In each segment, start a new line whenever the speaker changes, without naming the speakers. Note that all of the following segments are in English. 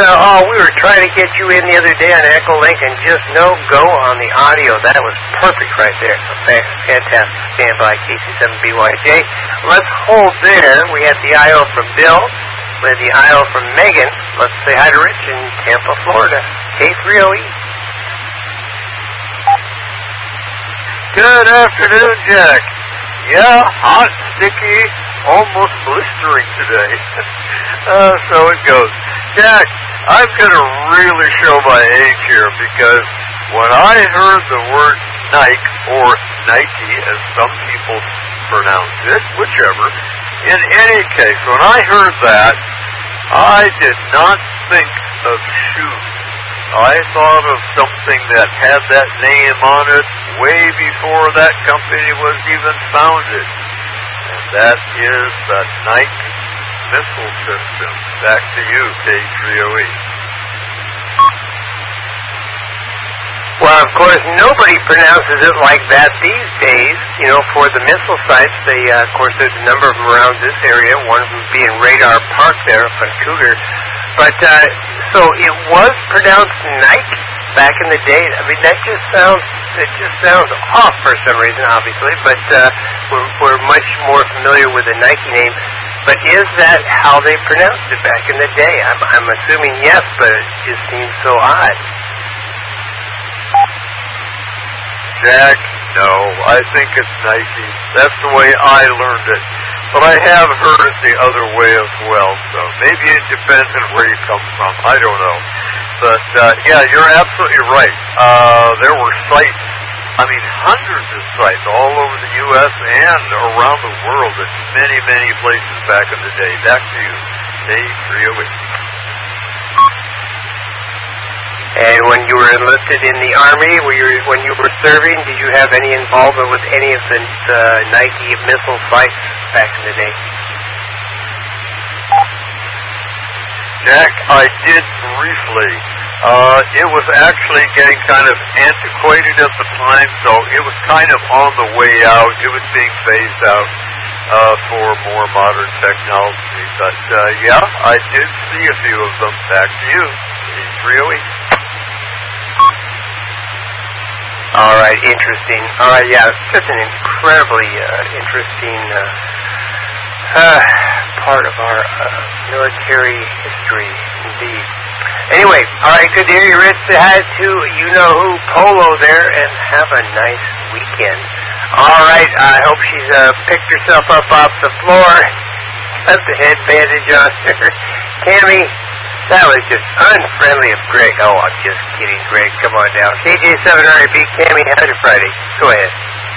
we were trying to get you in the other day on Echo Link and just no go on the audio. That was perfect right there. Fantastic. Stand by KC7BYJ. Let's hold there. We had the IO from Bill. We had the IO from Megan. Let's say hi to Rich in Tampa, Florida. K3OE.
Good afternoon, Jack. Yeah, hot, sticky, almost blistering today. So it goes. Jack, I'm going to really show my age here because when I heard the word Nike or Nike, as some people pronounce it, whichever, in any case, when I heard that, I did not think of shoes. I thought of something that had that name on it way before that company was even founded. And that is the Nike missile system. Back to you, K3OE.
Well, of course, nobody pronounces it like that these days. You know, for the missile sites, of course, there's a number of them around this area, one of them being Radar Park there up in Cougar. But, so it was pronounced Nike back in the day. I mean, it just sounds off for some reason, obviously, but we're much more familiar with the Nike name. But is that how they pronounced it back in the day? I'm assuming yes, but it just seems so odd.
Jack, no, I think it's Nike. That's the way I learned it. But I have heard it the other way as well, so maybe it depends on where you come from. I don't know. But, yeah, you're absolutely right. There were sites, I mean, hundreds of sites all over the U.S. and around the world in many, many places back in the day. Back to you, K3OE.
And when you were enlisted in the Army, when you were serving, did you have any involvement with any of the Nike missile sites back in the day?
Jack, I did briefly. It was actually getting kind of antiquated at the time, so it was kind of on the way out. It was being phased out for more modern technology. But, yeah, I did see a few of them. Back to you, K3OE.
All right, interesting. All right, yeah, it's just an incredibly interesting part of our military history, indeed. Anyway, all right, good to hear you, Rich. Say hi to you-know-who Polo there, and have a nice weekend. All right, I hope she's picked herself up off the floor. That's the head bandage on her. Tammy, that was just unfriendly of Greg. Oh, I'm just kidding, Greg. Come on down. KJ7RAB, Tammy, how's your Friday? Go ahead.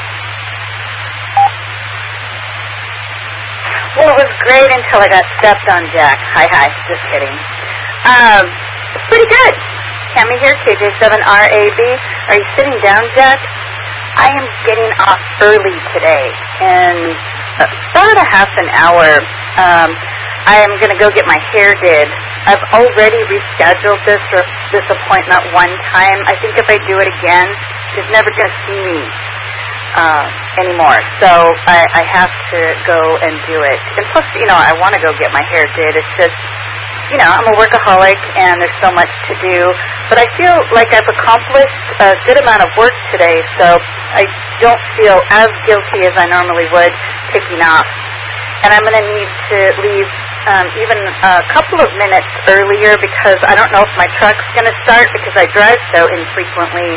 Well, it was great until I got stepped on, Jack. Hi. Just kidding. It's pretty good. Tammy here, KJ7RAB. Are you sitting down, Jack? I am getting off early today. In about a half an hour, I am going to go get my hair did. I've already rescheduled this appointment one time. I think if I do it again, she's never going to see me anymore. So I have to go and do it. And plus, I want to go get my hair did. It's just, I'm a workaholic and there's so much to do. But I feel like I've accomplished a good amount of work today, so I don't feel as guilty as I normally would picking off. And I'm going to need to leave even a couple of minutes earlier because I don't know if my truck's going to start because I drive so infrequently.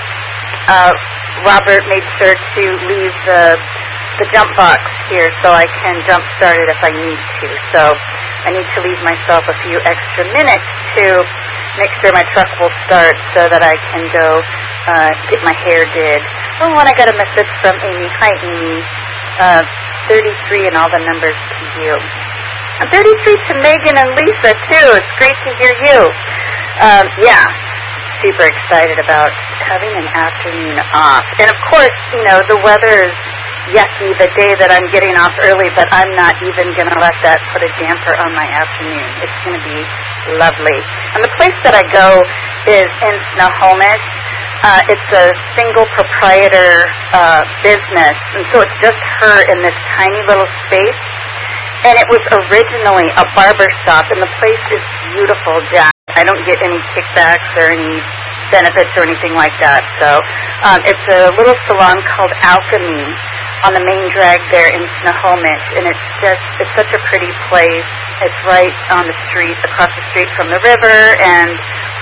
Robert made sure to leave the jump box here so I can jump start it if I need to. So I need to leave myself a few extra minutes to make sure my truck will start so that I can go get my hair did. Oh, and I got a message from Amy. Hi, Amy. 33 and all the numbers to you. And 33 to Megan and Lisa, too. It's great to hear you. Yeah, super excited about having an afternoon off. And, of course, the weather is yucky the day that I'm getting off early, but I'm not even going to let that put a damper on my afternoon. It's going to be lovely. And the place that I go is in Snohomish. It's a single proprietor business, and so it's just her in this tiny little space. And it was originally a barber shop, and the place is beautiful, Jack. I don't get any kickbacks or any benefits or anything like that. So it's a little salon called Alchemy on the main drag there in Snohomish, and it's such a pretty place. It's right on the street, across the street from the river, and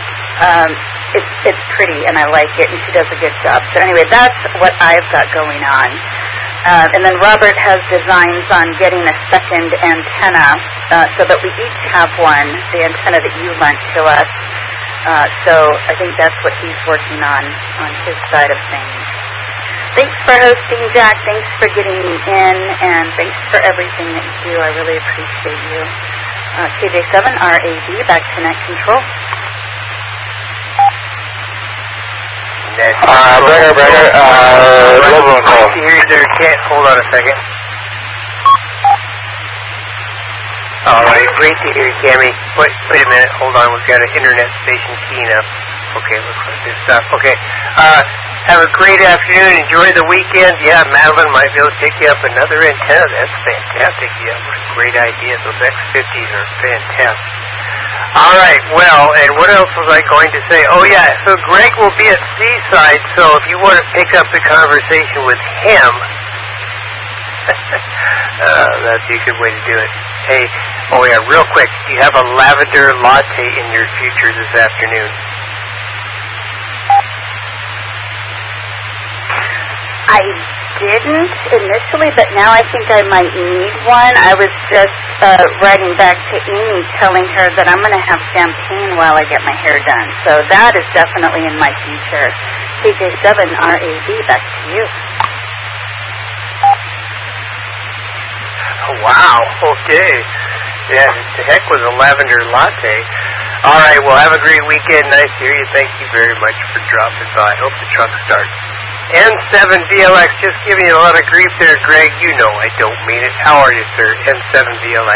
it's pretty, and I like it, and she does a good job. So anyway, that's what I've got going on. And then Robert has designs on getting a second antenna so that we each have one, the antenna that you lent to us. So I think that's what he's working on his side of things. Thanks for hosting, Jack. Thanks for getting me in, and thanks for everything that you do. I really appreciate you. KJ7RAB, back to net control.
Brenner,
hold on a second. All right, great to hear you, Cammy. Wait a minute, hold on, we've got an internet station keying up. Okay, looks like this stuff. Okay, have a great afternoon, enjoy the weekend. Yeah, Madeline might be able to pick you up another antenna. That's fantastic. Yeah, what a great idea. Those X50s are fantastic. All right, well, and what else was I going to say? Oh, yeah, so Greg will be at Seaside, so if you want to pick up the conversation with him, that'd be a good way to do it. Hey, oh, yeah, real quick, do you have a lavender latte in your future this afternoon?
I didn't initially, but now I think I might need one. I was just writing back to Amy telling her that I'm going to have champagne while I get my hair done. So that is definitely in my future. KJ7RAB, back to you.
Oh, wow, okay. Yeah, the heck was a lavender latte. All right, well, have a great weekend. Nice to hear you. Thank you very much for dropping by. I hope the truck starts. N7VLX, just giving you a lot of grief there, Greg. You know I don't mean it. How are you, sir? N7VLX.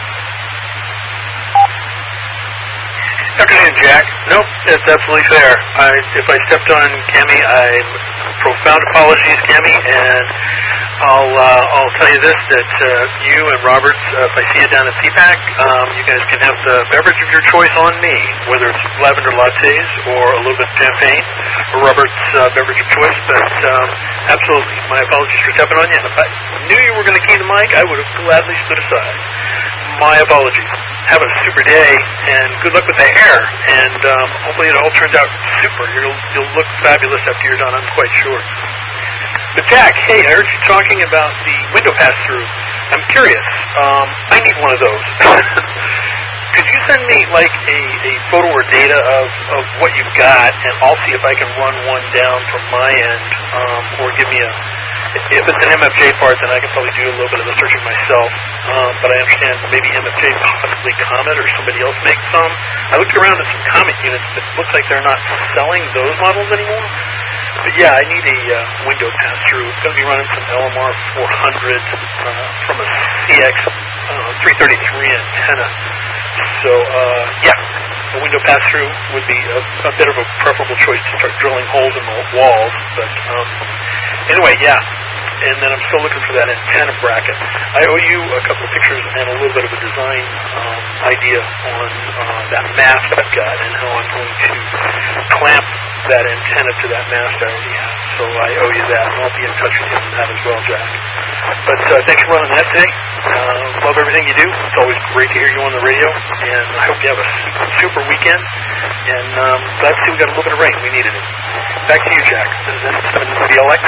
Afternoon, Jack. Nope, that's absolutely fair. If I stepped on Cammy, profound apologies, Cammy, and I'll tell you this, that you and Robert, if I see you down at CPAC, you guys can have the beverage of your choice on me, whether it's lavender lattes or a little bit of champagne, or Robert's beverage of choice, but absolutely, my apologies for stepping on you. If I knew you were going to key the mic, I would have gladly stood aside. My apologies. Have a super day, and good luck with the hair, and hopefully it all turns out super. You'll look fabulous after you're done, I'm quite sure. But Jack, hey, I heard you talking about the window pass-through. I'm curious. I need one of those. Could you send me like a photo or data of what you've got, and I'll see if I can run one down from my end, or give me if it's an MFJ part, then I can probably do a little bit of the searching myself. But I understand maybe MFJ, possibly Comet, or somebody else makes some. I looked around at some Comet units, but it looks like they're not selling those models anymore. But yeah, I need a window pass-through. It's going to be running some LMR 400 from a CX 333 antenna. So, yeah, a window pass-through would be a bit of a preferable choice to start drilling holes in the walls. But anyway, yeah. And then I'm still looking for that antenna bracket. I owe you a couple of pictures and a little bit of a design idea on that mast I've got and how I'm going to clamp that antenna to that mast I already have. So I owe you that, and I'll be in touch with you on that as well, Jack. But thanks for running that today. Love everything you do. It's always great to hear you on the radio, and I hope you have a super weekend. And glad to see we got a little bit of rain. We needed it. Back to you, Jack. This is N7VLX.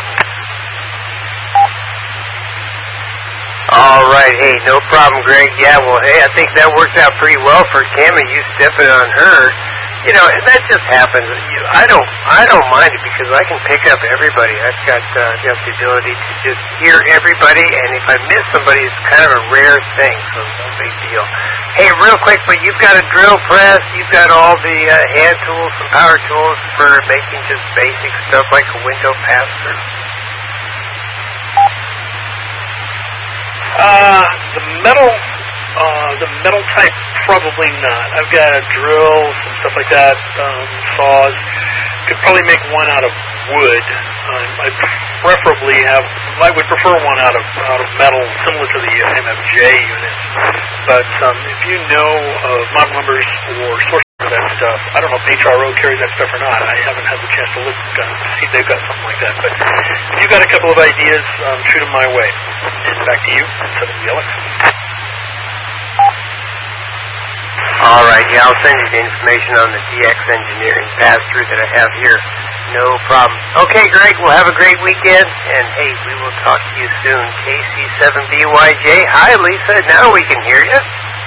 All right, hey, no problem, Greg. Yeah, well, hey, I think that worked out pretty well for Cammy. You stepping on her. You know, that just happens. I don't mind it because I can pick up everybody. I've got the ability to just hear everybody, and if I miss somebody, it's kind of a rare thing, so it's no big deal. Hey, real quick, but you've got a drill press, you've got all the hand tools and power tools for making just basic stuff like a window pass-through.
The metal type, probably not. I've got a drill, some stuff like that, saws. Could probably make one out of wood. I would prefer one out of metal, similar to the MFJ unit. But if you know model numbers or source if HRO carries that stuff or not. I haven't had the chance to look to see if they've got something like that. But if you've got a couple of ideas, shoot them my way. And back to you, 7DLX.
All right, yeah, I'll send you the information on the DX engineering pass-through that I have here. No problem. Okay, Greg, we'll have a great weekend, and hey, we will talk to you soon. KC7BYJ. Hi, Lisa. Now we can hear you.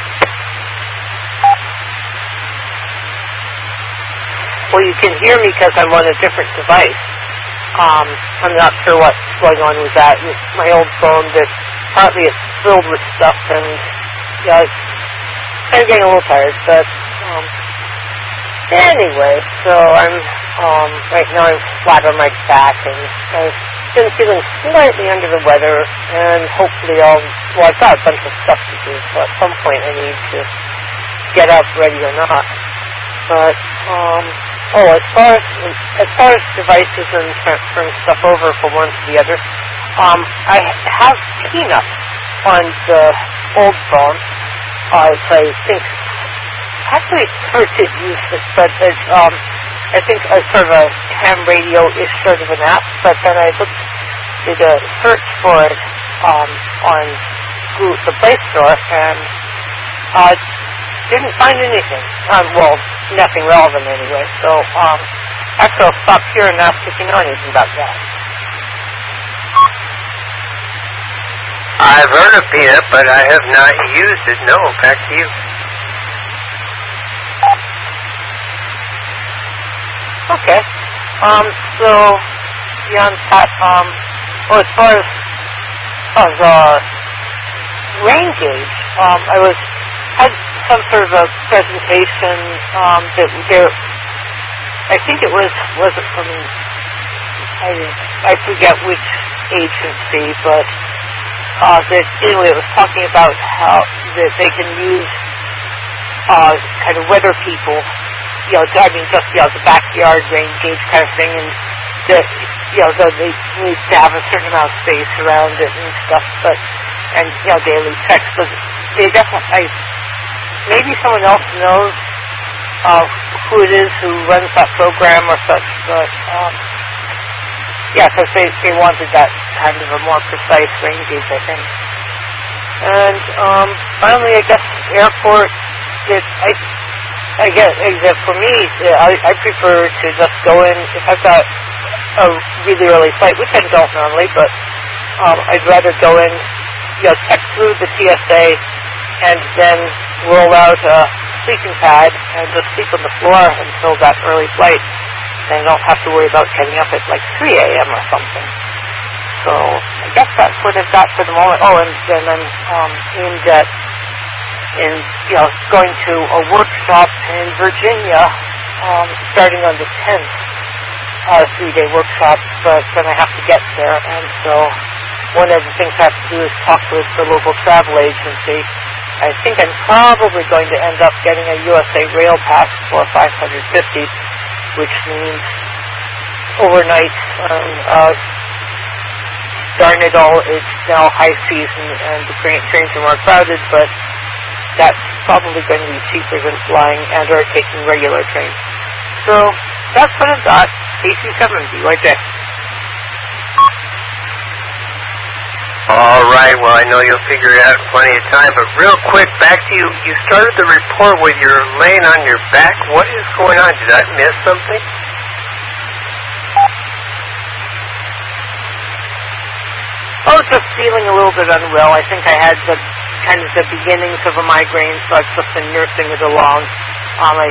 Well, you can hear me because I'm on a different device. I'm not sure what's going on with that. It's my old phone that partly it's filled with stuff, and yeah, it's kind of getting a little tired. But anyway, so I'm right now I'm flat on my back, and I've been feeling slightly under the weather, and hopefully I've got a bunch of stuff to do, so at some point I need to get up ready or not. But as far as devices and transferring stuff over from one to the other, I have Peanut on the old phone. I think actually Kurt did use it, but I think sort of a ham radio is sort of an app. But then I did a search for it on the Play Store and didn't find anything. Well, nothing relevant anyway. So actually, I'll stop here and ask if you know anything about that.
I've heard of Peanut, but I have not used it. No, back to you.
Okay. So beyond that, well, as far as rain gauge, I had some sort of a presentation that there. I think it was it from I forget which agency, but that anyway it was talking about how that they can use kind of weather people, the backyard rain gauge kind of thing, and that they need to have a certain amount of space around it and stuff, but and daily checks. But they definitely, maybe someone else knows who it is who runs that program or such, but because they wanted that kind of a more precise rain gauge, I think. And finally, I guess airport. I guess for me, I prefer to just go in if I've got a really early flight, which I don't normally, but I'd rather go in, check through the TSA, and then roll out a sleeping pad and just sleep on the floor until that early flight. And I don't have to worry about getting up at like 3 a.m. or something. So I guess that's what I've got for the moment. Oh, and then I'm going to a workshop in Virginia starting on the 10th, a 3-day workshop, but then I have to get there. And so one of the things I have to do is talk with the local travel agency. I think I'm probably going to end up getting a USA Rail Pass for $550, which means overnight. Darn it all, it's now high season and the trains are more crowded, but that's probably going to be cheaper than flying and or taking regular trains. So that's what I've got. KC7 BYJ.
All right, well, I know you'll figure it out in plenty of time, but real quick, back to you. You started the report with you're laying on your back. What is going on? Did I miss something?
I was just feeling a little bit unwell. I think I had the beginnings of a migraine, so I've just been nursing it along. I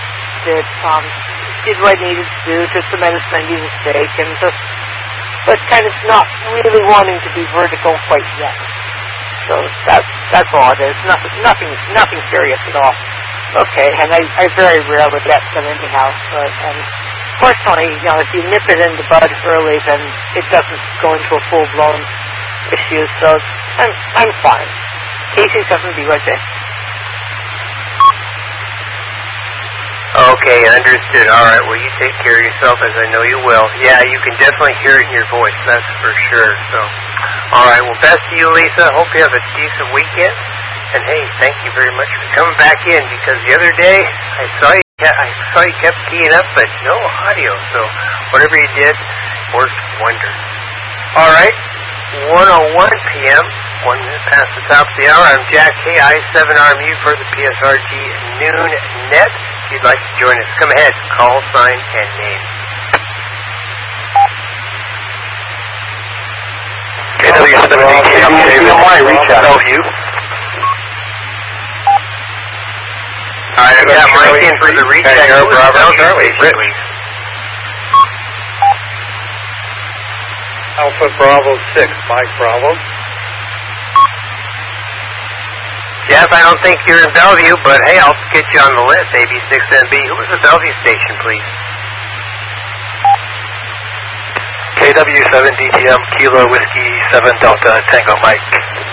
did what I needed to do, took the medicine I needed to take, and but kind of not really wanting to be vertical quite yet. So that's all it is. Nothing serious at all. Okay, and I very rarely get them anyhow. But fortunately, if you nip it in the bud early, then it doesn't go into a full-blown issue. So I'm fine. KC7 BYJ.
Okay, understood. All right, well, you take care of yourself, as I know you will. Yeah, you can definitely hear it in your voice, that's for sure. So, all right, well, best to you, Lisa. Hope you have a decent weekend. And, hey, thank you very much for coming back in, because the other day I saw you I saw you kept keying up, but no audio. So whatever you did worked wonders. All right, 1:01 p.m., 1 minute past the top of the hour. I'm Jack KI7RMU for the PSRG Noon Net. If you'd like to join us, come ahead, call, sign, and name.
KW7DTM, reach out.
Bellevue. All right, I've got Mike in for the recheck.
Bravo, Charlie.
Please.
Alpha Bravo 6, Mike Bravo.
Jeff, I don't think you're in Bellevue, but hey, I'll get you on the list, AB6MB. Who was the Bellevue station, please?
KW7DTM, Kilo Whiskey 7 Delta Tango Mike.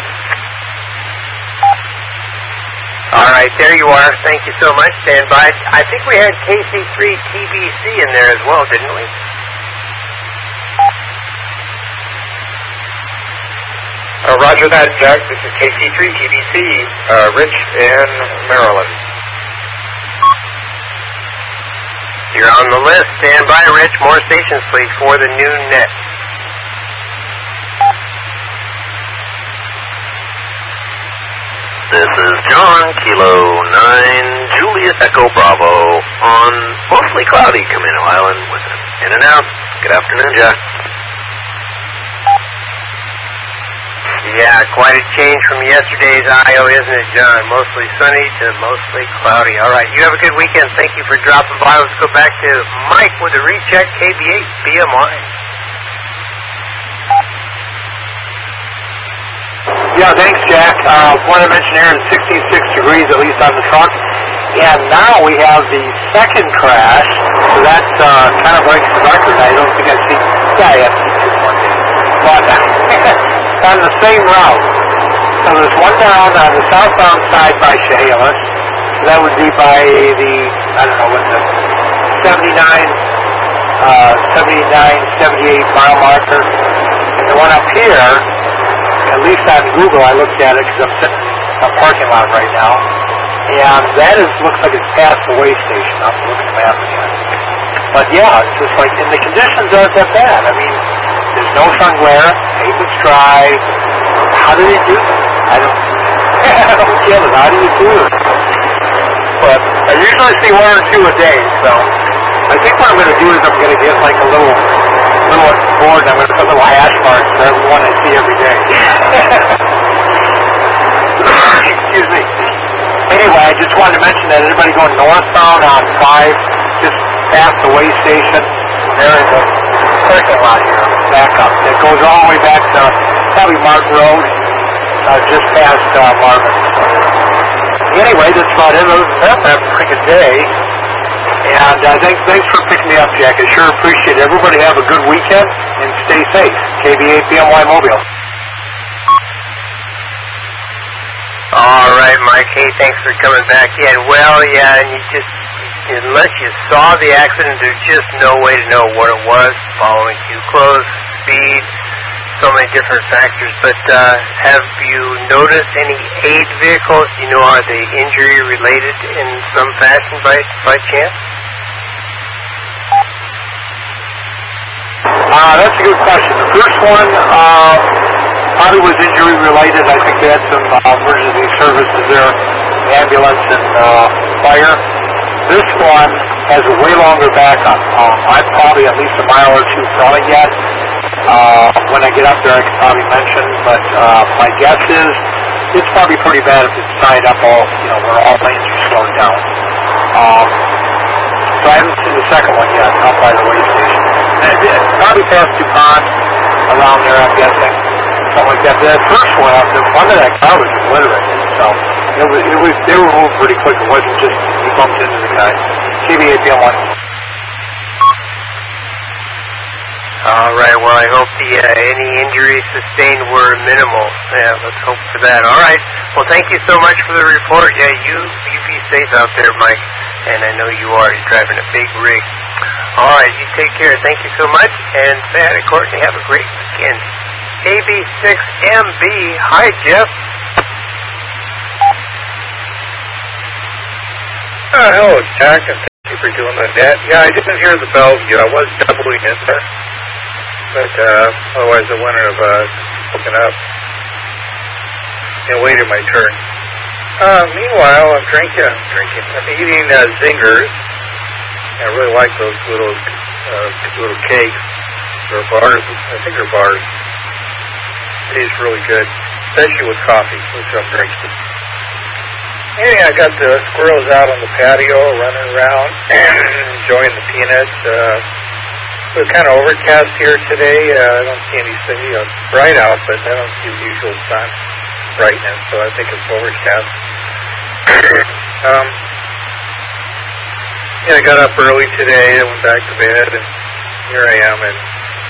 All right, there you are. Thank you so much. Stand by. I think we had KC3 TBC in there as well, didn't we?
Roger that, Jack. This is KC3 TBC, Rich in Maryland.
You're on the list. Stand by, Rich. More stations, please, for the Noon Net.
This is John, Kilo 9, Juliet Echo Bravo, on mostly cloudy Camino Island with an in and out. Good afternoon, Jack.
Yeah, quite a change from yesterday's IO, isn't it, John? Mostly sunny to mostly cloudy. All right, you have a good weekend. Thank you for dropping by. Let's go back to Mike with a recheck, KB8 BMI.
Yeah, thanks, Jack. Want to mention here it's 66 degrees, at least on the front. And now we have the second crash, so that kind of breaks the record. I don't think I've seen... Yeah, I have seen two more days. But on the same route. So there's one down on the southbound side by Chehalis. So that would be by the, I don't know, what's the 78 mile marker. And the one up here, at least on Google, I looked at it because I'm sitting in a parking lot right now. And that looks like it's past the way station. I'll look at the map again. But yeah, it's just like, and the conditions aren't that bad. I mean, there's no sun glare, pavement's dry. How do they do it? I don't get it. How do you do it? But I usually see one or two a day, so I think what I'm going to do is I'm going to get like a little board and I'm going to put little hash marks for every one I see every day. Excuse me. Anyway, I just wanted to mention that anybody going northbound on 5, just past the way station, there is a parking lot here, back up. It goes all the way back to probably Martin Road, just past Marvin. Anyway, that's about it. Other than that, have a pretty good day. And thanks for picking me up, Jack. I sure appreciate it. Everybody have a good weekend and stay safe. KB8 BMY Mobile.
All right, Mike. Hey, thanks for coming back in. Well, yeah, and you just, unless you saw the accident, there's just no way to know what it was. Following too close, speed, so many different factors. But have you noticed any aid vehicles? You know, are they injury related in some fashion by chance?
That's a good question. The first one probably was injury related. I think they had some emergency services there, ambulance and fire. This one has a way longer backup. I'm probably at least a mile or two from it yet. When I get up there, I can probably mention, but my guess is it's probably pretty bad if it's tied up all, where all lanes are slowed down. So I haven't seen the second one yet, up by the way station. Probably past DuPont, around there, I'm guessing. Something like that. The first one, the one that I car was obliterated, so they were moving pretty quick. It wasn't just he bumped into the guy. KB8 BMY.
All right. Well, I hope any injuries sustained were minimal. Yeah, let's hope for that. All right. Well, thank you so much for the report. Yeah, you be safe out there, Mike. And I know you are. You're driving a big rig. All right. You take care. Thank you so much. And Thad and Courtney, have a great weekend. AB6MB. Hi, Jeff.
Hello, Jack. Thank you for doing that. Yeah, I didn't hear the Bellevue. I was doubling in there. But otherwise I wouldn't have woken up and waited my turn. Meanwhile, I'm drinking. I'm eating Zingers. I really like those little cakes. They're bars. I think they're bars. It tastes really good, especially with coffee, which I'm drinking. Anyway, I got the squirrels out on the patio, running around, enjoying the peanuts. It was kind of overcast here today. I don't see anything. It's bright out, but I don't see the usual sun brightness, so I think it's overcast. Yeah, I got up early today. I went back to bed, and here I am, and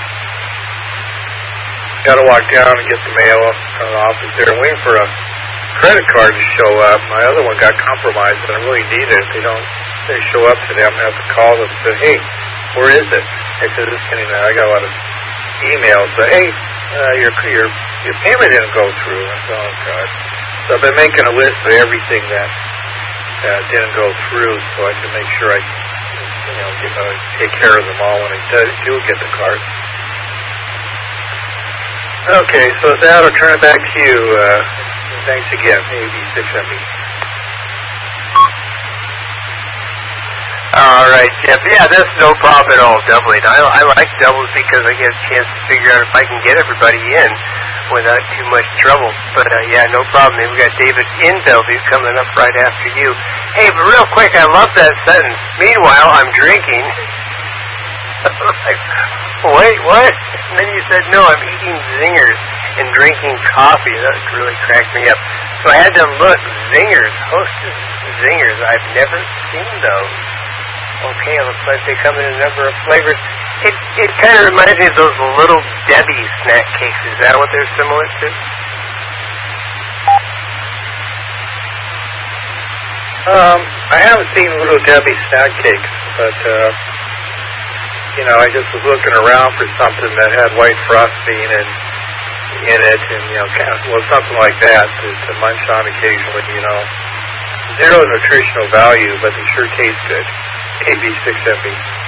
got to walk down and get the mail from the office there. I'm waiting for a credit card to show up. My other one got compromised, and I really need it. If they show up today, I'm going to have to call them and say, hey, where is it? Because I got a lot of emails, but hey, your payment didn't go through. I thought, oh, God. So I've been making a list of everything that didn't go through so I can make sure I take care of them all when I do get the card. Okay, so with that, I'll turn it back to you. Thanks again, AB6MB.
All right, Jeff. Yeah, that's no problem at all, doubling. I like doubles because I get a chance to figure out if I can get everybody in without too much trouble. But, yeah, no problem. We got David in Bellevue coming up right after you. Hey, but real quick, I love that sentence. Meanwhile, I'm drinking. Like, wait, what? And then you said, no, I'm eating Zingers and drinking coffee. That really cracked me up. So I had to look. Zingers, Hostess Zingers. I've never seen those. Okay, it looks like they come in a number of flavors. It kind of reminds me of those little Debbie snack cakes. Is that what they're similar to?
I haven't seen Little Debbie snack cakes, but I just was looking around for something that had white frosting and in it, and something like that to munch on occasionally. Zero nutritional value, but they sure taste good. AB6MB.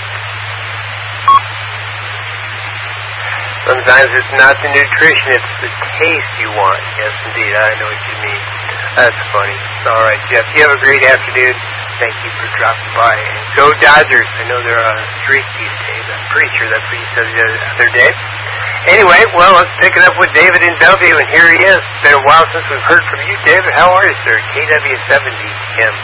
Sometimes it's not the nutrition, it's the taste you want. Yes, indeed. I know what you mean. That's funny. All right, Jeff. You have a great afternoon. Thank you for dropping by. And go Dodgers. I know they're on a streak these days. I'm pretty sure that's what you said the other day. Anyway, well, let's pick it up with David in Bellevue, and here he is. It's been a while since we've heard from you, David. How are you, sir? KW70M.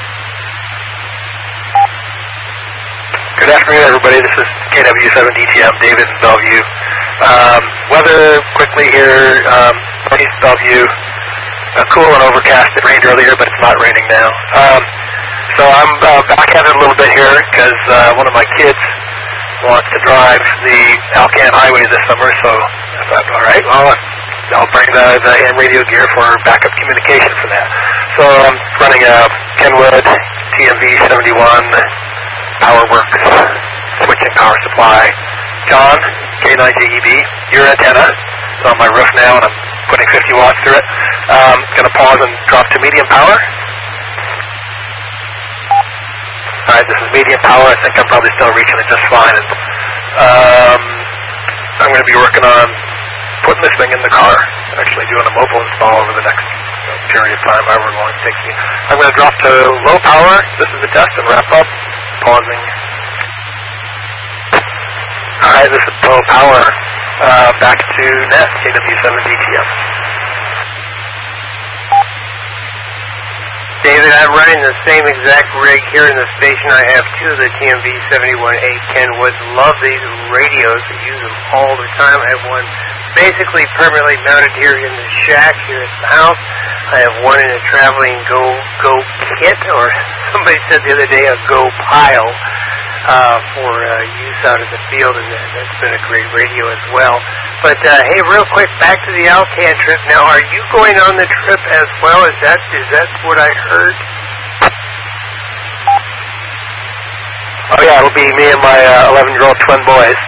Good afternoon, everybody. This is KW7DTM, David in Bellevue. Weather quickly here, northeast Bellevue. Cool and overcast. It rained earlier, but it's not raining now. So I'm back at it a little bit here because one of my kids wants to drive the Alcan Highway this summer. So I thought, all right, well, I'll bring the AM radio gear for backup communication for that. So I'm running a Kenwood TMV71 PowerWorks switching power supply. John, K9JEB, your antenna. It's on my roof now, and I'm putting 50 watts through it. Going to pause and drop to medium power. All right, this is medium power. I think I'm probably still reaching it just fine. And, I'm going to be working on putting this thing in the car, actually doing a mobile install over the next period of time, however long it takes me. I'm going to drop to low power. This is the test and wrap up. Pausing. All right, this is low power. Back to net, KW7DTM.
David, I'm running the same exact rig here in the station. I have two of the TMV71A Kenwoods. Love these radios. I use them all the time. I have one basically permanently mounted here in the shack here at the house. I have one in a traveling go kit, or somebody said the other day a go pile for use out in the field, and that's been a great radio as well. But hey, real quick, back to the Alcan trip. Now, are you going on the trip as well? Is that what I heard?
Oh yeah, it'll be me and my 11-year-old twin boys.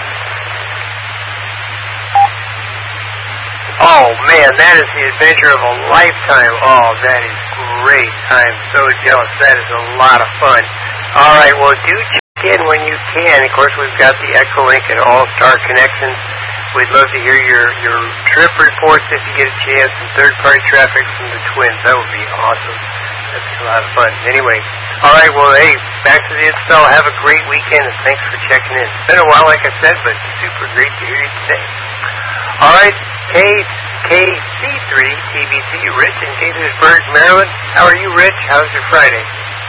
Oh man, that is the adventure of a lifetime. Oh, that is great. I'm so jealous. That is a lot of fun. All right, well, do can. Of course, we've got the Echolink and All-Star connections. We'd love to hear your trip reports if you get a chance, and third-party traffic from the Twins. That would be awesome. That'd be a lot of fun. Anyway, all right, well, hey, back to the install. Have a great weekend, and thanks for checking in. It's been a while, like I said, but super great to hear you today. All right, KC3 TBC, Rich in Gaithersburg, Maryland. How are you, Rich? How's your Friday?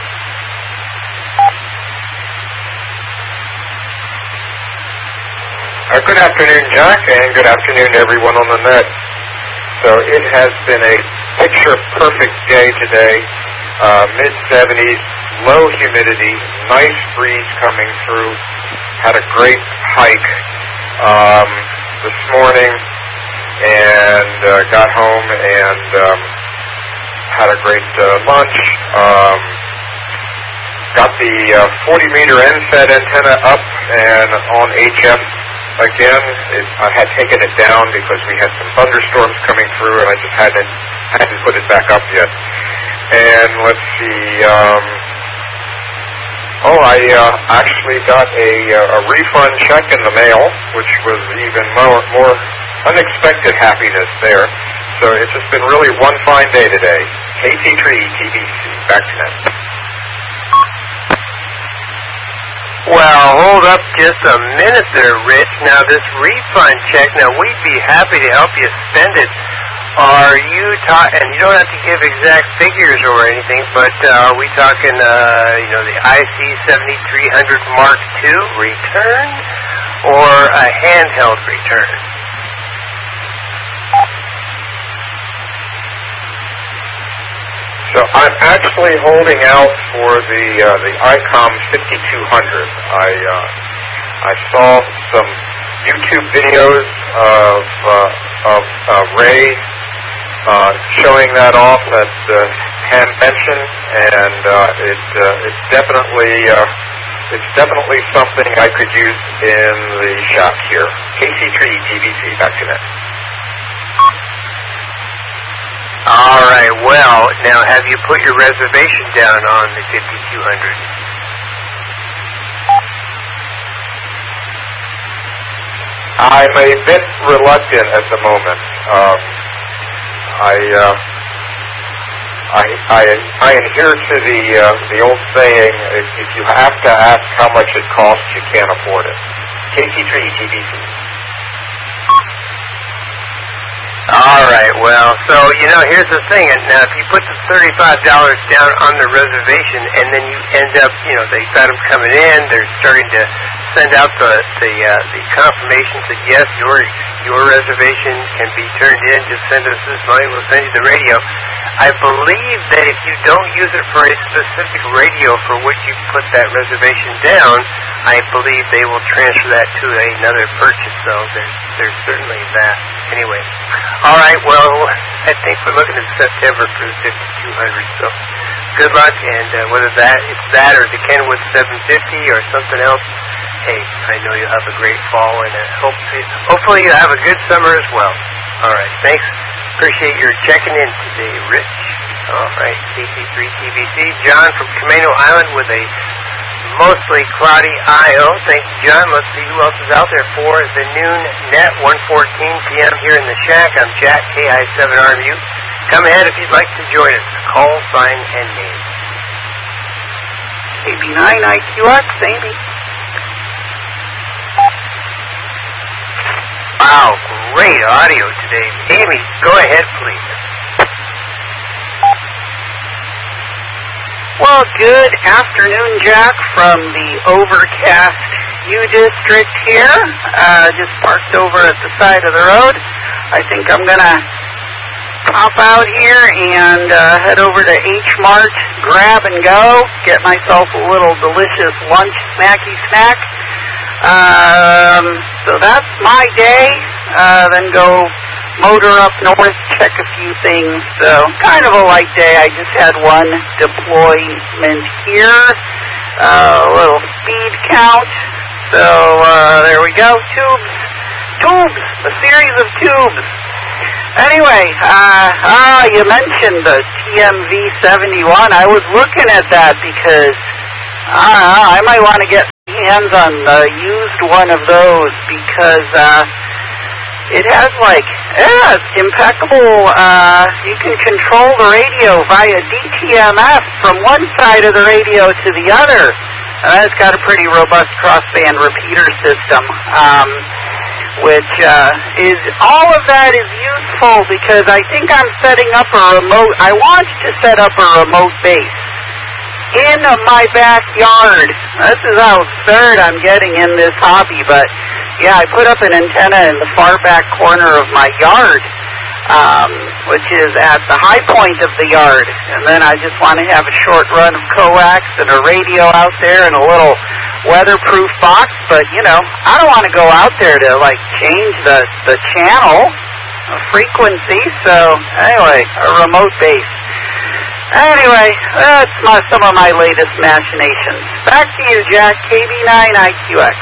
Good afternoon, Jack, and good afternoon to everyone on the net. So it has been a picture-perfect day today, mid-70s, low humidity, nice breeze coming through. Had a great hike this morning, and got home and had a great lunch. Got the 40-meter end-fed antenna up and on HF. Again, I had taken it down because we had some thunderstorms coming through, and I just hadn't put it back up yet. And let's see. I actually got a refund check in the mail, which was even more unexpected happiness there. So it's just been really one fine day today. KC3 TBC. Back to that.
Well, hold up just a minute there, Rich. Now, this refund check, now, we'd be happy to help you spend it. Are you and you don't have to give exact figures or anything, but are we talking, the IC7300 Mark II return or a handheld return?
So I'm actually holding out for the ICOM 5200. I saw some YouTube videos of Ray showing that off at Hanvention, and it's definitely something I could use in the shop here. KC3 TBC, back to that.
All right, well, now have you put your reservation down on the 5200?
I'm a bit reluctant at the moment. I adhere to the old saying, if you have to ask how much it costs, you can't afford it. KC3 TBC.
All right, well, so, here's the thing. Now, if you put the $35 down on the reservation and then you end up, they got them coming in, they're starting to send out the confirmations that, yes, your reservation can be turned in, just send us this money, we'll send you the radio. I believe that if you don't use it for a specific radio for which you put that reservation down, I believe they will transfer that to another purchase, so there's certainly that. Anyway, all right, well, I think we're looking at September for the 5200, so good luck, and whether it's that or the Kenwood 750 or something else, hey, I know you'll have a great fall, and hopefully you'll have a good summer as well. All right, thanks. Appreciate your checking in today, Rich. All right, KC3 TBC. John from Camano Island with a mostly cloudy I.O. Thank you, John. Let's see who else is out there for the noon net, 1:14 p.m. here in the shack. I'm Jack, KI7RMU. Come ahead if you'd like to join us. Call, sign, and name.
AB9 IQX, Amy.
Wow, great audio today. Amy, go ahead, please.
Well, good afternoon, Jack, from the overcast U District here. Just parked over at the side of the road. I think I'm going to pop out here and head over to H-Mart, grab and go, get myself a little delicious lunch snacky snack. So that's my day. Then go motor up north, check a few things. So kind of a light day. I just had one deployment here. A little speed count. So there we go. Tubes. A series of tubes. Anyway, you mentioned the TMV-71. I was looking at that because I might want to get hands on the used one of those because it has it's impeccable. You can control the radio via DTMF from one side of the radio to the other. It's got a pretty robust crossband repeater system, which is all of that is useful because I think I'm setting up a remote. I want to set up a remote base in my backyard. This is how absurd I'm getting in this hobby, but yeah, I put up an antenna in the far back corner of my yard, which is at the high point of the yard, and then I just want to have a short run of coax and a radio out there and a little weatherproof box, but I don't want to go out there to change the channel frequency, so anyway, a remote base. Anyway, that's some of my latest machinations. Back to you, Jack, KB9IQX.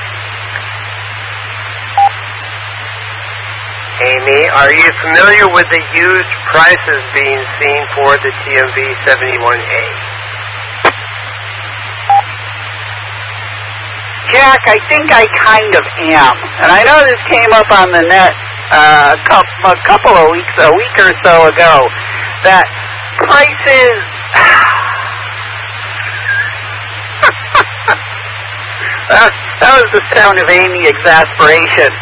Amy, are you familiar with the used prices being seen for the TMV-71A?
Jack, I think I kind of am. And I know this came up on the net a week or so ago, that prices... that was the sound of Amy exasperation.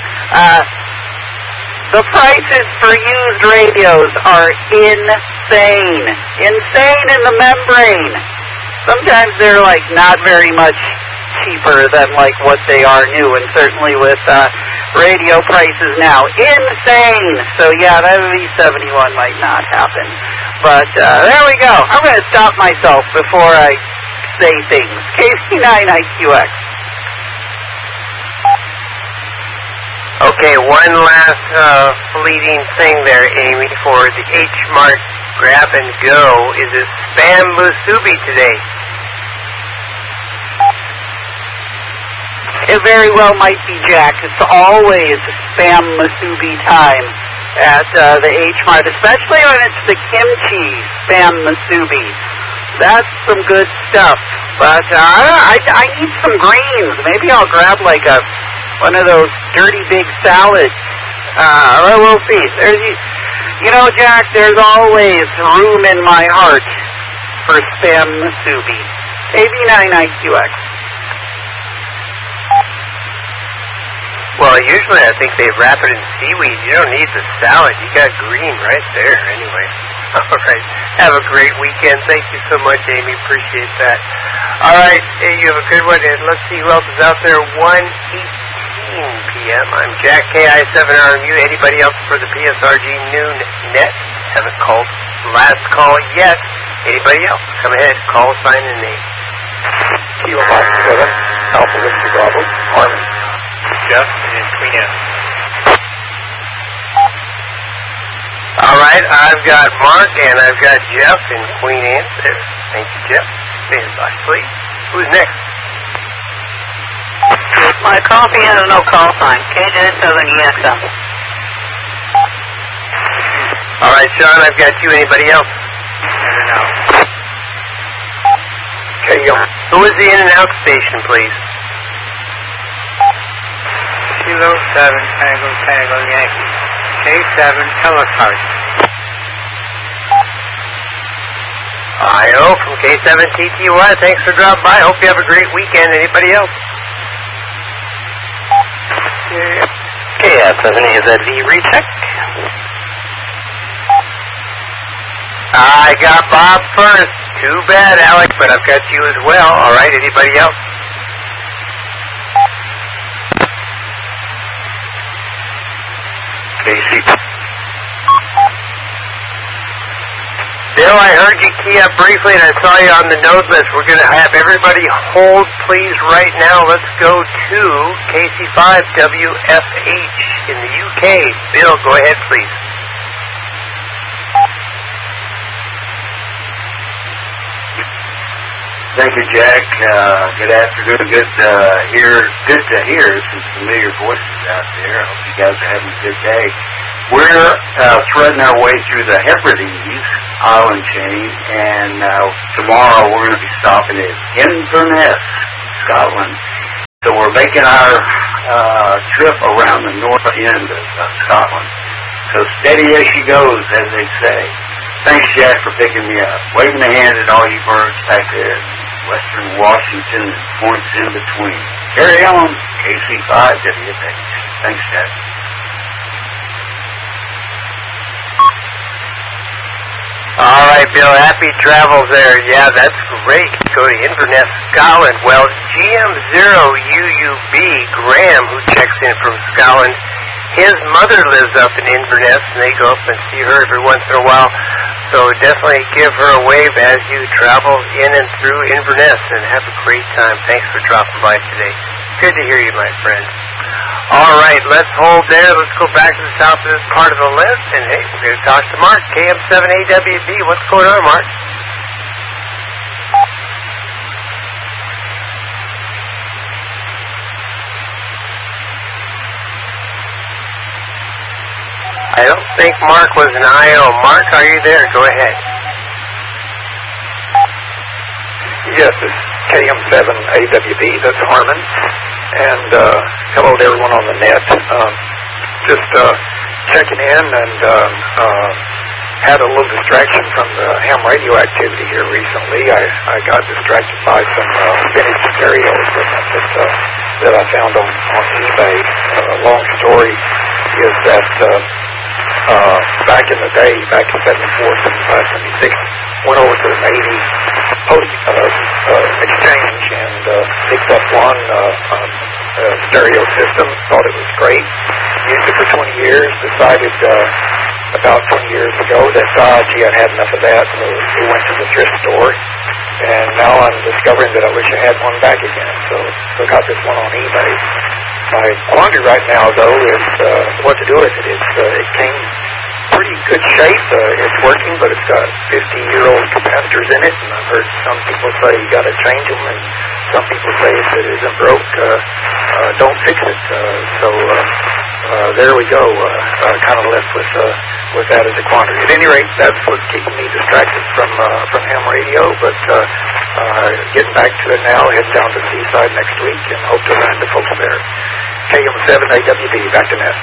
The prices for used radios are insane. Insane in the membrane. Sometimes they're not very much cheaper than what they are new, and certainly with radio prices now. Insane. So yeah, that V71 might not happen. But there we go. I'm going to stop myself before I say things. KB9IQX.
Okay, one last fleeting thing there, Amy, for the H-Mart Grab and Go. Is it Spam Musubi today?
It very well might be, Jack. It's always Spam Musubi time at the H-Mart, especially when it's the kimchi Spam Musubi. That's some good stuff. But I need some greens. Maybe I'll grab one of those dirty big salads. We'll see. Jack, there's always room in my heart for Spam Musubi. KB9IQX.
Well, usually I think they wrap it in seaweed. You don't need the salad. You got green right there anyway. All right. Have a great weekend. Thank you so much, Amy. Appreciate that. All right. Hey, you have a good one. And let's see who else is out there. 1:18 p.m. I'm Jack, KI7RMU. Anybody else for the PSRG Noon Net? Haven't called. Last call yet. Anybody else? Come ahead. Call, sign, and name.
Kilo 57, Alpha Whiskey Bravo, Army.
Jeff in Queen Anne.
All right, I've got Mark and I've got Jeff in Queen Anne there. Thank you, Jeff. Stand by, please. Who's next?
My coffee has no call sign. KJ7EXM.
All right, Sean, I've got you. Anybody else?
No.
Okay, who is the in and out station, please?
Kilo 7 Tango Yankee. K7 Telecart.
IO from K7TTY. Thanks for dropping by. Hope you have a great weekend. Anybody else?
KF7AZV recheck.
I got Bob first. Too bad, Alex, but I've got you as well. All right, anybody else?
Casey.
Bill, I heard you key up briefly, and I saw you on the node list. We're going to have everybody hold, please, right now. Let's go to KC5WFH in the UK. Bill, go ahead, please.
Thank you, Jack. Good afternoon. Good to hear some familiar voices out there. I hope you guys are having a good day. We're threading our way through the Hebrides island chain, and tomorrow we're going to be stopping at Inverness, Scotland. So we're we're making our trip around the north end of Scotland. So steady as she goes, as they say. Thanks, Jack, for picking me up. Waving a hand at all you birds back there in western Washington and points in between. Carry on, KC5WH. Thanks, Jack.
All right, Bill, happy travels there. Yeah, that's great. Go to Inverness, Scotland. Well, GM0UUB, Graham, who checks in from Scotland, his mother lives up in Inverness, and they go up and see her every once in a while. So definitely give her a wave as you travel in and through Inverness, and have a great time. Thanks for dropping by today. Good to hear you, my friend. All right, let's hold there. Let's go back to the south of this part of the list, and hey, we're going to talk to Mark, KM7AWB. What's going on, Mark? I don't think Mark was an IO. Mark, are you there? Go ahead.
Yes, it's KM7AWB. That's Harmon. And hello to everyone on the net. Just checking in, and had a little distraction from the ham radio activity here recently. I got distracted by some vintage stereo equipment that I found on eBay. Long story is that back in the day, back in 74, 75, 76, went over to the Navy Post Exchange and picked up one stereo system, thought it was great, used it for 20 years, decided about 20 years ago that, gee, I'd had enough of that, so we went to the thrift store, and now I'm discovering that I wish I had one back again, so got this one on eBay. My quandary right now, though, is what to do with it. It came pretty good shape. It's working, but it's got 50-year-old capacitors in it, and I've heard some people say you got to change them, and some people say if it isn't broke, don't fix it. So there we go. Kind of left with that as a quandary. At any rate, that's what's keeping me distracted from ham radio. But getting back to it now, heading down to Seaside next week, and hope to run into folks there. KM7AWB, back to net.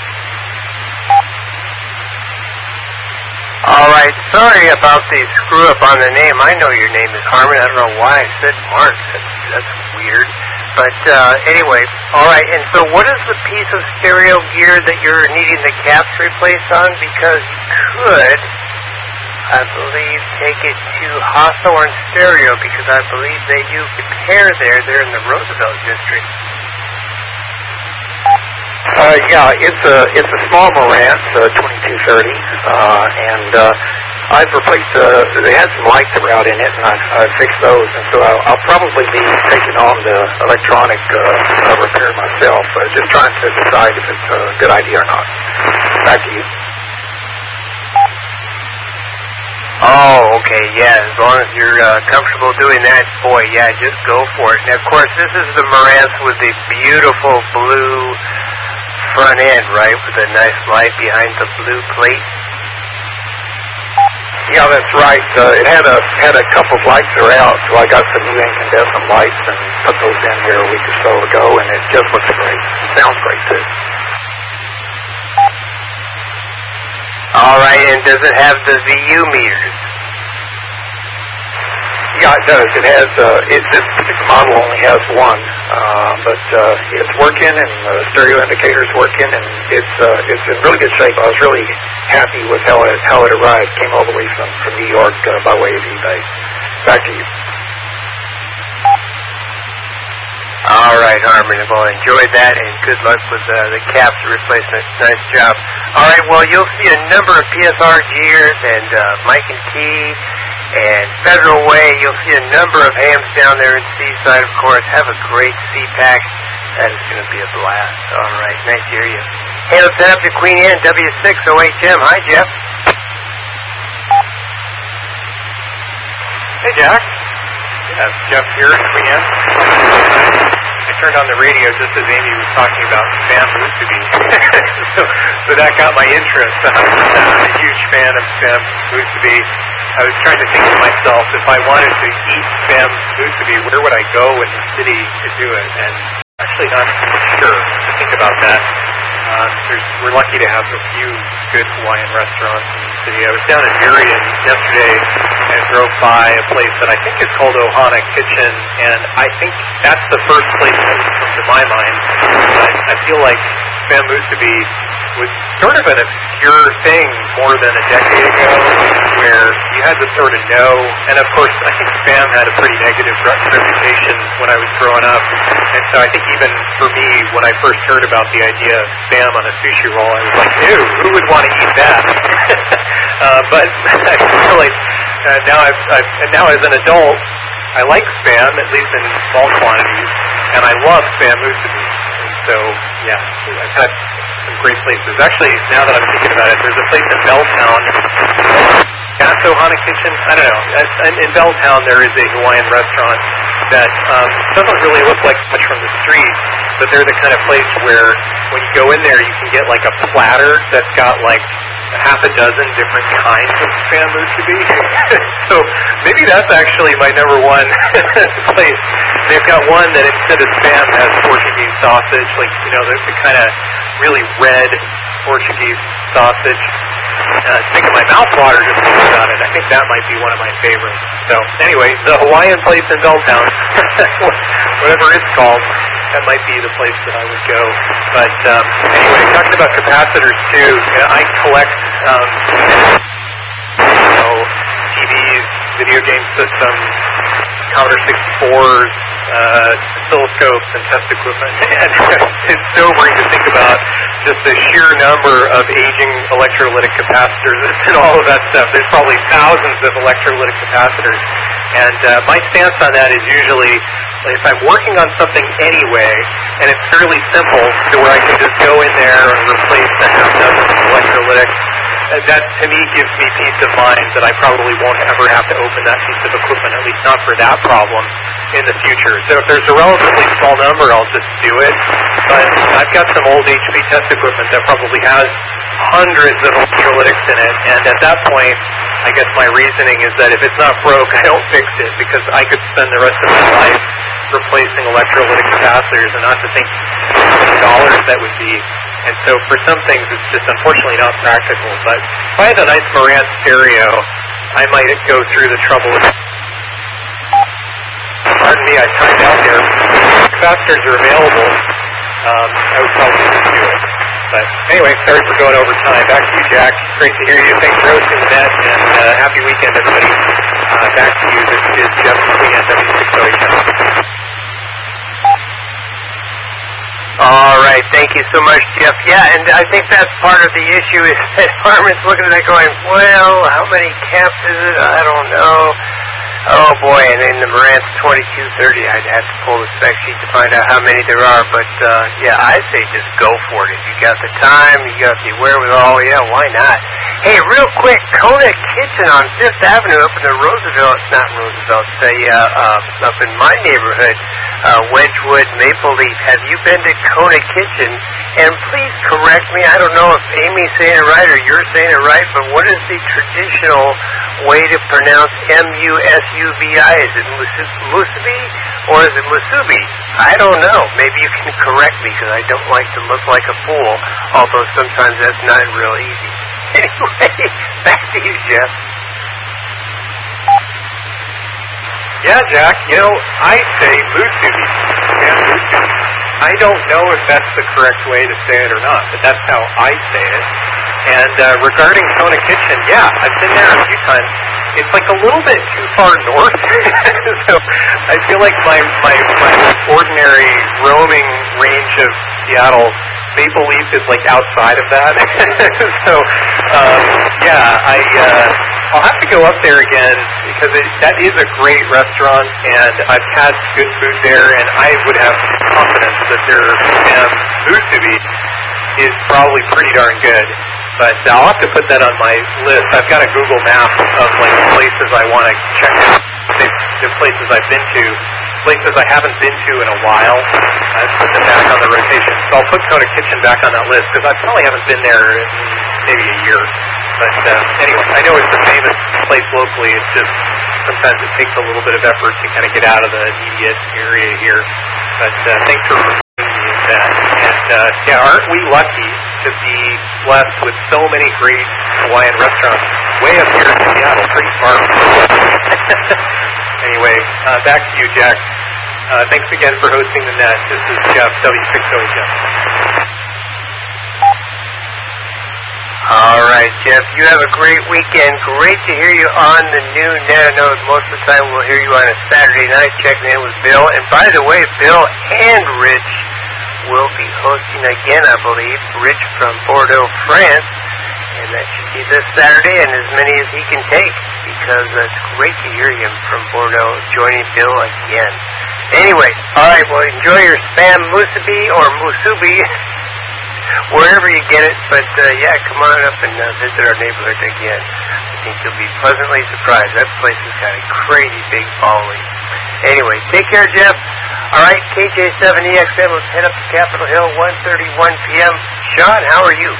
All right, sorry about the screw up on the name. I know your name is Harmon. I don't know why I said Mark. That's weird. But anyway, all right. And so, what is the piece of stereo gear that you're needing the caps replaced on? Because you could, I believe, take it to Hawthorne Stereo, because I believe they do repair there. They're in the Roosevelt district.
Yeah, it's a small Marantz, 2230, and I've replaced. They had some lights that were out in it, and I fixed those. And so I'll probably be taking on the electronic repair myself. Just trying to decide if it's a good idea or not. Back to you.
Oh, okay, yeah. As long as you're comfortable doing that, boy, yeah, just go for it. And of course, this is the Marantz with the beautiful blue front end, right, with a nice light behind the blue plate.
Yeah, that's right. It had a couple of lights that were out, so I got some new incandescent lights and put those in here a week or so ago, and it just looks great. It sounds great too.
All right, and does it have the VU meters?
Yeah, it does. It has. This particular model only has one, but it's working, and the stereo indicator's working, and it's in really good shape. I was really happy with how it arrived. Came all the way from New York by way of eBay. Back to you.
All right, Harmon. Well, enjoy that, and good luck with the caps replacement. Nice job. All right, well, you'll see a number of PSR gears and Mike and Key and Federal Way. You'll see a number of hams down there in Seaside, of course. Have a great CPAC. That is going to be a blast. All right, nice to hear you. Hey, let's head up to Queen Anne, W6OHM. Hi, Jeff.
Hey, Jack. Jeff here, Queen Anne. I turned on the radio just as Amy was talking about Spam Musubi. so that got my interest. I'm a huge fan of Spam Musubi. I was trying to think to myself, if I wanted to eat Spam Musubi, where would I go in the city to do it? And actually not sure. I think about that. We're lucky to have a few good Hawaiian restaurants in the city. I was down in Merion yesterday and drove by a place that I think is called Ohana Kitchen, and I think that's the first place that would come to my mind. But I feel like Spam Musubi was sort of an obscure thing more than a decade ago, where you had to sort of know, and of course I think Spam had a pretty negative reputation when I was growing up, and so I think even for me, when I first heard about the idea of Spam on a sushi roll, I was like, ew, who would want to eat that? But I feel like now as an adult, I like Spam, at least in small quantities, and I love Spam Musubi. So, yeah, I've had some great places. Actually, now that I'm thinking about it, there's a place in Belltown. That's Ohana Kitchen? I don't know. In Belltown, there is a Hawaiian restaurant that doesn't really look like much from the street, but they're the kind of place where when you go in there, you can get like a platter that's got like half a dozen different kinds of Spam Musubi. So maybe that's actually my number one place. They've got one that instead of Spam has Portuguese sausage, like, you know, the kind of really red Portuguese sausage. It's making my mouth water just thinking about it. I think that might be one of my favorites. So anyway, the Hawaiian place in Belltown, whatever it's called, that might be the place that I would go. But anyway, talking about capacitors too, I collect TVs, video game systems, Commodore 64s, oscilloscopes, and test equipment. And it's sobering to think about just the sheer number of aging electrolytic capacitors and all of that stuff. There's probably thousands of electrolytic capacitors. And my stance on that is usually, if I'm working on something anyway, and it's fairly simple, to where I can just go in there and replace a half dozen electrolytics, that to me gives me peace of mind that I probably won't ever have to open that piece of equipment, at least not for that problem, in the future. So if there's a relatively small number, I'll just do it. But I've got some old HP test equipment that probably has hundreds of electrolytics in it, and at that point, I guess my reasoning is that if it's not broke, I don't fix it, because I could spend the rest of my life replacing electrolytic capacitors, and not to think how many dollars that would be. And so for some things, it's just unfortunately not practical. But if I had a nice Marantz stereo, I might go through the trouble of... Pardon me, I timed out there. If capacitors are available, I would probably just do it. But anyway, sorry for going over time. Back to you, Jack. Great to hear you. Thanks for hosting the net, and happy weekend, everybody. Back to you. This is Jeff Queen at W608.
All right, thank you so much, Jeff. Yeah, and I think that's part of the issue is that farmers looking at that going, well, how many camps is it? I don't know. Oh, boy, and in the Marantz 2230, I'd have to pull the spec sheet to find out how many there are. But, yeah, I'd say just go for it. If you got the time, you got the wherewithal, yeah, why not? Hey, real quick, Kona Kitchen on 5th Avenue up in the Roosevelt, not Roosevelt, up in my neighborhood, Wedgwood, Maple Leaf. Have you been to Kona Kitchen? And please correct me. I don't know if Amy's saying it right or you're saying it right, but what is the traditional way to pronounce M-U-S-U-B-I? Is it Musubi or is it Musubi? I don't know. Maybe you can correct me because I don't like to look like a fool, although sometimes that's not real easy. Anyway, back to you, Jeff.
Yeah, Jack, you know, I say Musubi. Yeah, Musubi. I don't know if that's the correct way to say it or not, but that's how I say it. And regarding Kona Kitchen, yeah, I've been there a few times. It's like a little bit too far north, so I feel like my ordinary roaming range of Seattle, Maple Leaf is like outside of that. So, yeah, I'll have to go up there again because that is a great restaurant, and I've had good food there, and I would have confidence that their musubi is probably pretty darn good. But I'll have to put that on my list. I've got a Google map of like places I want to check out. The places I've been to, places I haven't been to in a while. I've put them back on the rotation. So I'll put Kona Kitchen back on that list because I probably haven't been there in maybe a year. But anyway, I know it's a famous place locally. It's just sometimes it takes a little bit of effort to kind of get out of the immediate area here. But thanks for aren't we lucky to be blessed with so many great Hawaiian restaurants way up here in Seattle, pretty far. Anyway, back to you, Jack. Thanks again for hosting the net. This is Jeff, W6OHF.
All right, Jeff, you have a great weekend. Great to hear you on the new net. I know most of the time we'll hear you on a Saturday night checking in with Bill. And by the way, Bill and Rich will be hosting again, I believe. Rich from Bordeaux, France. And that should be this Saturday, and as many as he can take, because it's great to hear him from Bordeaux joining Bill again. Anyway, all right, well, enjoy your Spam Musubi or Musubi, wherever you get it. But, yeah, come on up and visit our neighborhood again. I think you'll be pleasantly surprised. That place has got a crazy big following. Anyway, take care, Jeff. All right, KJ7EXM, let's head up to Capitol Hill, 1:31 p.m. Sean, how are you?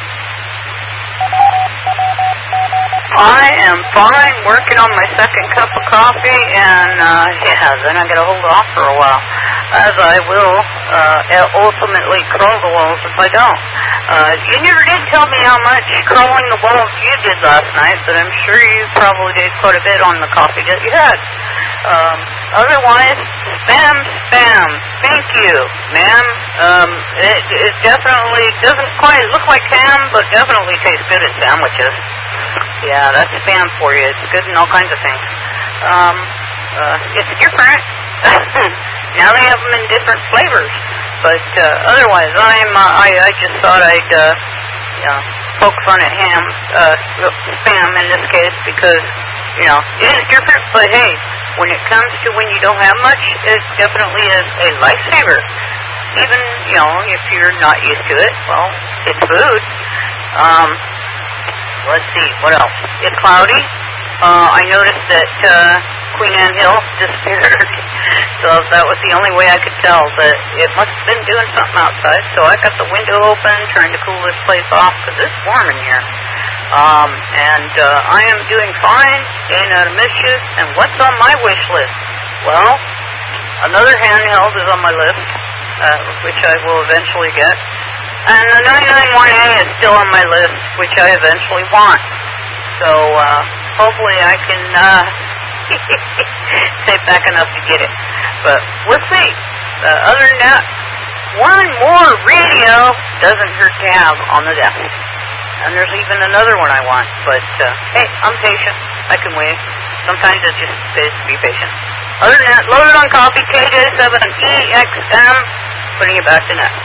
I am fine, working on my second cup of coffee, and then I'm going to hold off for a while, as I will ultimately crawl the walls if I don't. You never did tell me how much crawling the walls you did last night, but I'm sure you probably did quite a bit on the coffee that you had. Otherwise, spam. Thank you, ma'am. It definitely doesn't quite look like ham, but definitely tastes good in sandwiches. Yeah, that's spam for you. It's good in all kinds of things. It's different. Now they have them in different flavors. But otherwise, I just thought I'd poke fun at ham, spam in this case, because it is different. But hey, when it comes to when you don't have much, it definitely is a lifesaver. Even if you're not used to it, well, it's food. Let's see, what else? It's cloudy. I noticed that Queen Anne Hill disappeared, so that was the only way I could tell that it must have been doing something outside. So I got the window open, trying to cool this place off, because it's warm in here. And I am doing fine, staying out of mischief. And what's on my wish list? Well, another handheld is on my list, which I will eventually get. And the 991A is still on my list, which I eventually want. So hopefully I can save back enough to get it. But we'll see. Other than that, one more radio doesn't hurt to have on the desk. And there's even another one I want. But hey, I'm patient. I can wait. Sometimes it just pays to be patient. Other than that, loaded on coffee, KJ7EXM, putting it back to net.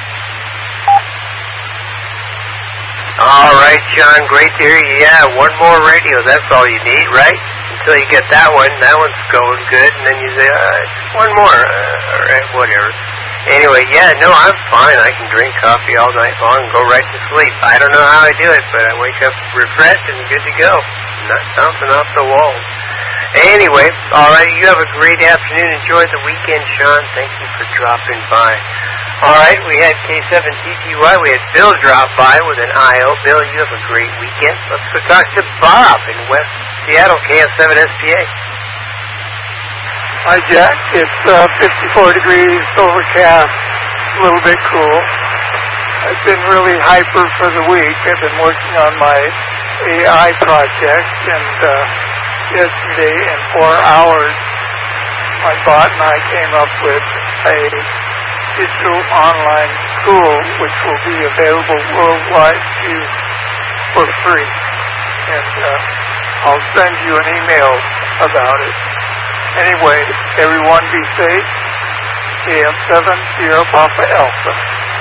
All right, John, great to hear you. Yeah, one more radio, that's all you need, right? Until you get that one's going good, and then you say, one more, all right, whatever. Anyway, yeah, no, I'm fine. I can drink coffee all night long and go right to sleep. I don't know how I do it, but I wake up refreshed and good to go. Not bouncing off the walls. Anyway, all right, you have a great afternoon. Enjoy the weekend, Sean. Thank you for dropping by. All right, we had K7TTY. We had Bill drop by with an IO. Bill, you have a great weekend. Let's go talk to Bob in West Seattle, KF7SPA.
Hi, Jack. It's 54 degrees, overcast, a little bit cool. I've been really hyper for the week. I've been working on my AI project, and yesterday in 4 hours, my bot and I came up with a digital online school which will be available worldwide to you for free. And I'll send you an email about it. Anyway, everyone be safe. KF7 Sierra Papa Alpha.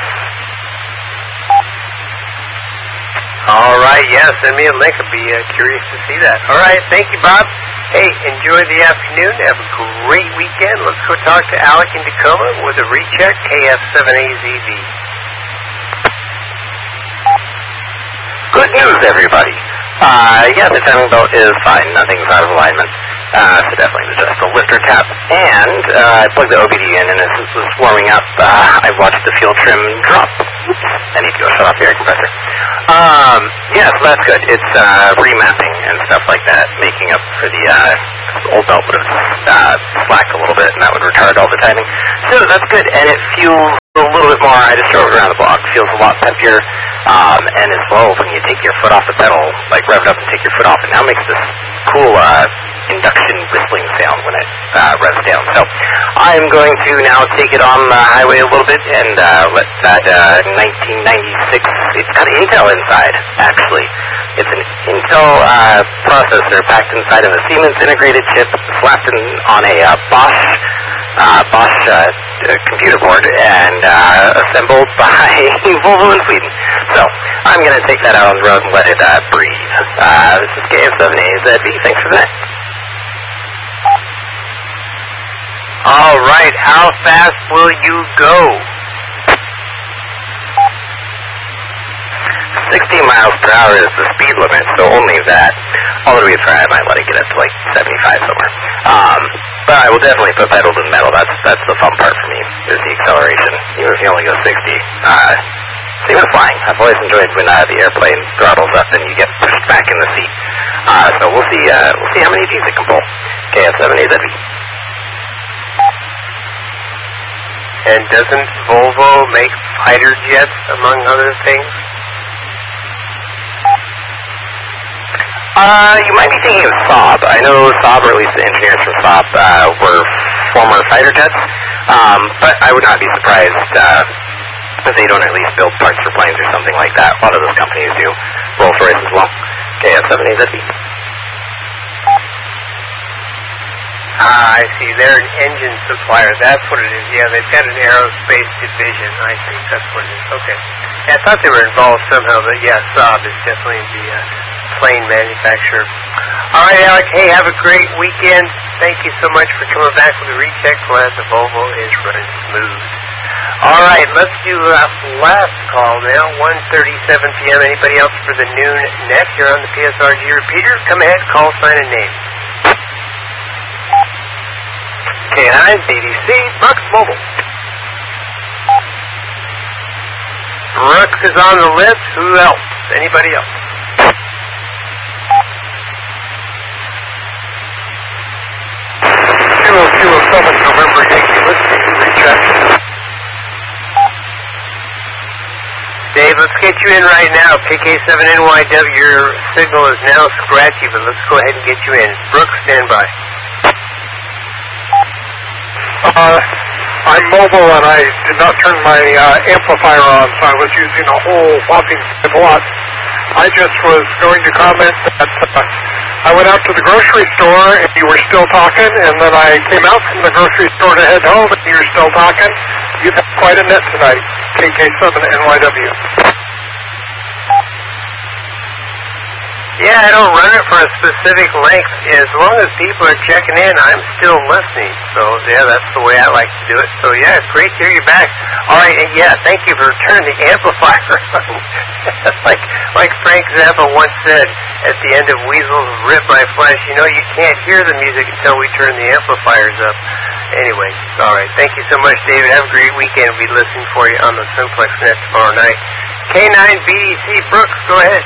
All right, yeah, send me a link. I'll be curious to see that. All right, thank you, Bob. Hey, enjoy the afternoon. Have a great weekend. Let's go talk to Alec in Tacoma with a recheck, KF7AZV.
Good news, everybody. Yeah, the timing belt is fine. Nothing's out of alignment. So definitely adjust the lifter cap. And I plugged the OBD in, and as it was warming up, I watched the fuel trim drop. Oops, I need to go shut off the air compressor. Yeah, so that's good. It's remapping and stuff like that, making up for the old belt would have slacked a little bit, and that would retard all the timing. So that's good, and it fuels a little bit more. I just drove around the block. Feels a lot peppier. And as well, when you take your foot off the pedal, like rev it up and take your foot off, it now makes this cool induction whistling sound when it revs down. So I'm going to now take it on the highway a little bit and let that 1996, it's got Intel inside, actually. It's an Intel processor packed inside of a Siemens integrated chip slapped on a Bosch computer board and assembled by Volvo in Sweden. So I'm going to take that out on the road and let it breathe. This is KF7AZB. Thanks for that.
All right, how fast will you go?
60 miles per hour is the speed limit, so only that. Although to be fair, I might let it get up to like 75 somewhere. But I will definitely put pedal to the metal. That's the fun part for me, is the acceleration. Even if you only go 60. Same with flying. I've always enjoyed when the airplane throttles up and you get pushed back in the seat. So we'll see how many G's it can pull. KF7AZB.
And doesn't Volvo make fighter jets, among other things?
You might be thinking of Saab. I know Saab, or at least the engineers from Saab, were former fighter jets. But I would not be surprised if they don't at least build parts for planes or something like that. A lot of those companies do. Rolls-Royce as well. KF7AZB.
I see. They're an engine supplier. That's what it is. Yeah, they've got an aerospace division. I think that's what it is. Okay. Yeah, I thought they were involved somehow, but yeah, Saab is definitely the plane manufacturer. All right, Alec. Hey, have a great weekend. Thank you so much for coming back with a recheck. Glad the Volvo is running smooth. All right, let's do last call now, 1:37 p.m. Anybody else for the noon net here on the PSRG repeater? Come ahead, call, sign, and name. K9, BBC, Brooks Mobile. Brooks is on the list. Who else? Anybody else?
Kilo 7 November Yankee listening to recheck.
Dave, let's get you in right now. KK7NYW, your signal is now scratchy, but let's go ahead and get you in. Brooks, stand by.
I'm mobile and I did not turn my amplifier on, so I was using a whole whopping 5 watts. I just was going to comment that I went out to the grocery store and you were still talking, and then I came out from the grocery store to head home and you were still talking. You've had quite a net tonight, KK7NYW.
Yeah, I don't run it for a specific length. As long as people are checking in, I'm still listening. So, yeah, that's the way I like to do it. So, yeah, it's great to hear you back. All right, and yeah, thank you for turning the amplifier on. like Frank Zappa once said at the end of Weasels Rip My Flesh, you know, you can't hear the music until we turn the amplifiers up. Anyway, all right. Thank you so much, David. Have a great weekend. We'll be listening for you on the Simplex Net tomorrow night. K9BDC, Brooks, go ahead.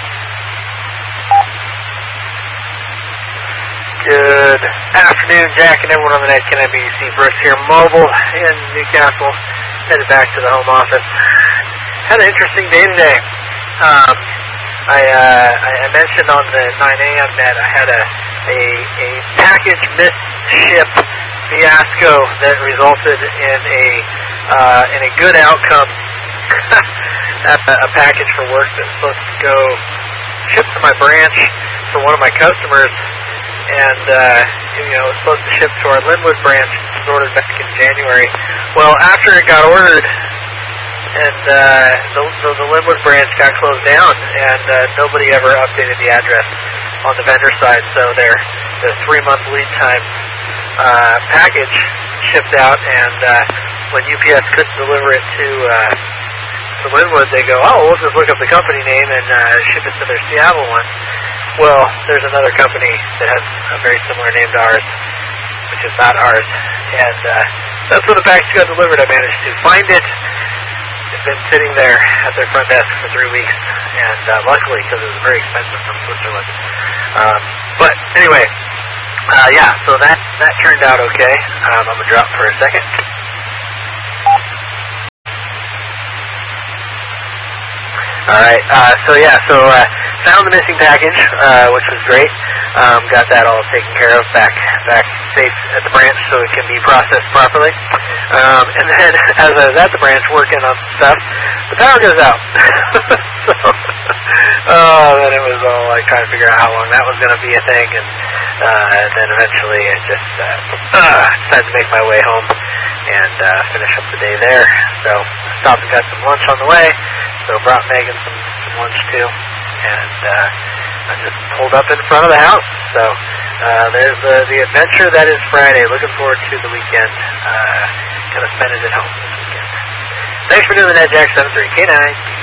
Good afternoon, Jack, and everyone on the net. KNBC Brooks here, mobile in Newcastle. Headed back to the home office. Had an interesting day today. I mentioned on the 9 a.m. net I had a package misship fiasco that resulted in a good outcome. A package for work that's supposed to go ship to my branch for one of my customers. And, it was supposed to ship to our Linwood branch. It was ordered back in January. Well, after it got ordered, and the Linwood branch got closed down, and nobody ever updated the address on the vendor side, so their 3-month lead time package shipped out, and when UPS couldn't deliver it to Linwood, they go, oh, we'll just look up the company name and ship it to their Seattle one. Well, there's another company that has a very similar name to ours, which is not ours, and that's where the package got delivered. I managed to find it. It's been sitting there at their front desk for 3 weeks, and luckily, because it was very expensive from Switzerland. But anyway, so that turned out okay. I'm going to drop for a second. All right. Found the missing package, which was great. Got that all taken care of, back safe at the branch so it can be processed properly. And then as I was at the branch working on stuff, the power goes out. Then it was all like trying to figure out how long that was going to be a thing, and then eventually I just decided to make my way home and finish up the day there. So stopped and got some lunch on the way. So brought Megan some lunch too, and I just pulled up in front of the house. So there's the adventure that is Friday. Looking forward to the weekend. Gonna spend it at home this weekend. Thanks for doing the NetJack 73K9.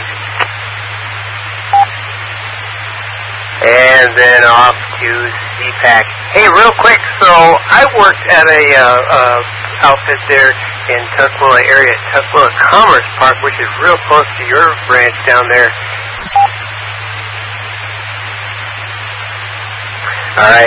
And then off to CPAC. Hey, real quick, so I worked at a outfit there in Tukwila area, Tukwila Commerce Park, which is real close to your branch down there.
All right.